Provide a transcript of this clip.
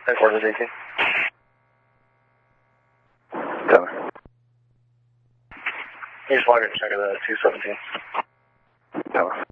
Headquarters 18. Coming. Here's logger check of the 217. Coming.